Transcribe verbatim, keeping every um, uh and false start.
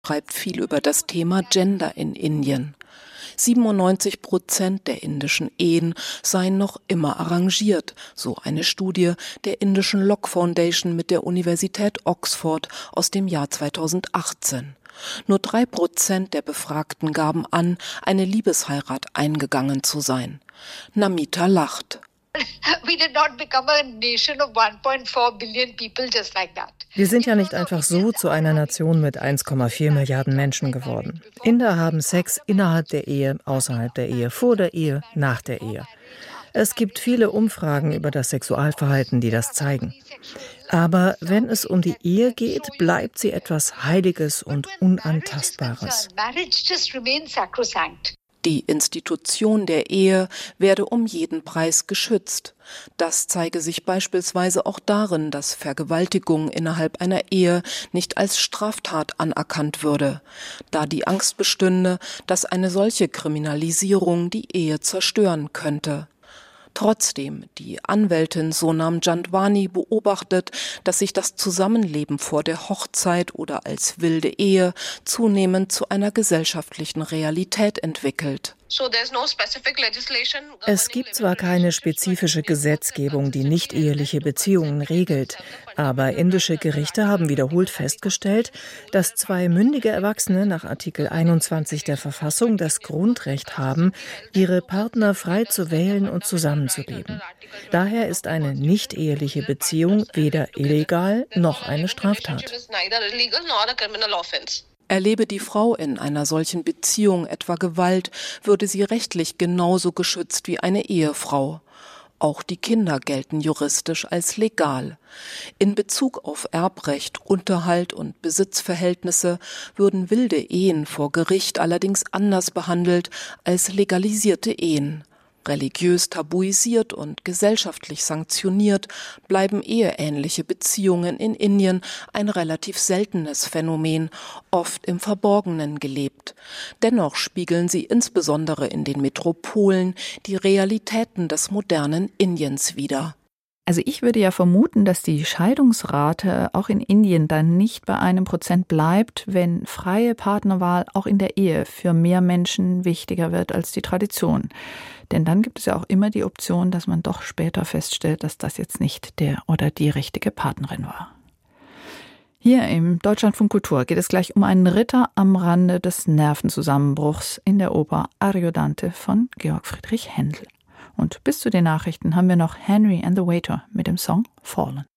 schreibt viel über das Thema Gender in Indien. siebenundneunzig Prozent der indischen Ehen seien noch immer arrangiert, so eine Studie der indischen Locke Foundation mit der Universität Oxford aus dem Jahr zweitausendachtzehn. Nur drei Prozent der Befragten gaben an, eine Liebesheirat eingegangen zu sein. Namita lacht. Wir sind ja nicht einfach so zu einer Nation mit eins Komma vier Milliarden Menschen geworden. Inder haben Sex innerhalb der Ehe, außerhalb der Ehe, vor der Ehe, nach der Ehe. Es gibt viele Umfragen über das Sexualverhalten, die das zeigen. Aber wenn es um die Ehe geht, bleibt sie etwas Heiliges und Unantastbares. Die Institution der Ehe werde um jeden Preis geschützt. Das zeige sich beispielsweise auch darin, dass Vergewaltigung innerhalb einer Ehe nicht als Straftat anerkannt würde, da die Angst bestünde, dass eine solche Kriminalisierung die Ehe zerstören könnte. Trotzdem, die Anwältin Sonam Jandwani beobachtet, dass sich das Zusammenleben vor der Hochzeit oder als wilde Ehe zunehmend zu einer gesellschaftlichen Realität entwickelt. Es gibt zwar keine spezifische Gesetzgebung, die nicht-eheliche Beziehungen regelt, aber indische Gerichte haben wiederholt festgestellt, dass zwei mündige Erwachsene nach Artikel einundzwanzig der Verfassung das Grundrecht haben, ihre Partner frei zu wählen und zusammenzuleben. Daher ist eine nicht-eheliche Beziehung weder illegal noch eine Straftat. Erlebe die Frau in einer solchen Beziehung etwa Gewalt, würde sie rechtlich genauso geschützt wie eine Ehefrau. Auch die Kinder gelten juristisch als legal. In Bezug auf Erbrecht, Unterhalt und Besitzverhältnisse würden wilde Ehen vor Gericht allerdings anders behandelt als legalisierte Ehen. Religiös tabuisiert und gesellschaftlich sanktioniert, bleiben eheähnliche Beziehungen in Indien ein relativ seltenes Phänomen, oft im Verborgenen gelebt. Dennoch spiegeln sie insbesondere in den Metropolen die Realitäten des modernen Indiens wider. Also ich würde ja vermuten, dass die Scheidungsrate auch in Indien dann nicht bei einem Prozent bleibt, wenn freie Partnerwahl auch in der Ehe für mehr Menschen wichtiger wird als die Tradition. Denn dann gibt es ja auch immer die Option, dass man doch später feststellt, dass das jetzt nicht der oder die richtige Partnerin war. Hier im Deutschlandfunk Kultur geht es gleich um einen Ritter am Rande des Nervenzusammenbruchs in der Oper Ariodante von Georg Friedrich Händel. Und bis zu den Nachrichten haben wir noch Henry and the Waiter mit dem Song Fallen.